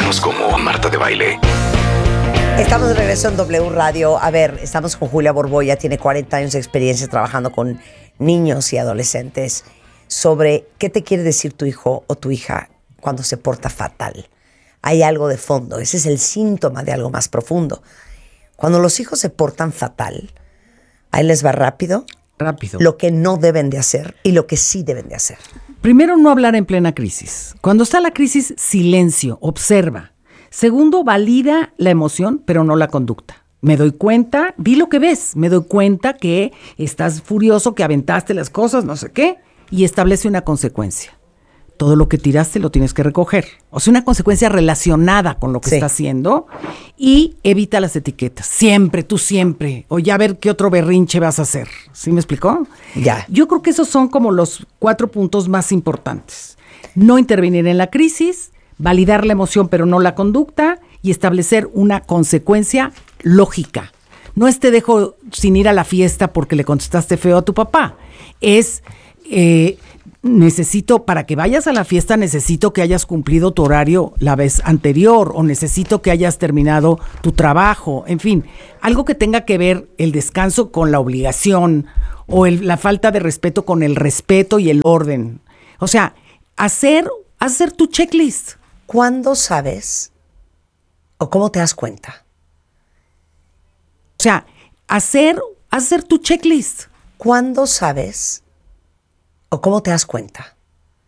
Búscanos como Marta de Baile. Estamos de regreso en W Radio. A ver, estamos con Julia Borboya, tiene 40 años de experiencia trabajando con niños y adolescentes sobre qué te quiere decir tu hijo o tu hija cuando se porta fatal. Hay algo de fondo, ese es el síntoma de algo más profundo. Cuando los hijos se portan fatal, ahí les va rápido lo que no deben de hacer y lo que sí deben de hacer. Primero, no hablar en plena crisis. Cuando está la crisis, silencio, observa. Segundo, valida la emoción, pero no la conducta. Me doy cuenta, di lo que ves, me doy cuenta que estás furioso, que aventaste las cosas, no sé qué, y establece una consecuencia. Todo lo que tiraste lo tienes que recoger. O sea, una consecuencia relacionada con lo que está haciendo, y evita las etiquetas. Siempre, tú siempre. O ya ver qué otro berrinche vas a hacer. ¿Sí me explicó? Ya. Yo creo que esos son como los 4 puntos más importantes. No intervenir en la crisis, validar la emoción pero no la conducta, y establecer una consecuencia lógica. No es te dejo sin ir a la fiesta porque le contestaste feo a tu papá. Es necesito, para que vayas a la fiesta, necesito que hayas cumplido tu horario la vez anterior, o necesito que hayas terminado tu trabajo, en fin, algo que tenga que ver el descanso con la obligación, o la falta de respeto con el respeto y el orden. O sea, hacer tu checklist. ¿Cuándo sabes o cómo te das cuenta? O sea, hacer tu checklist. ¿Cuándo sabes o cómo te das cuenta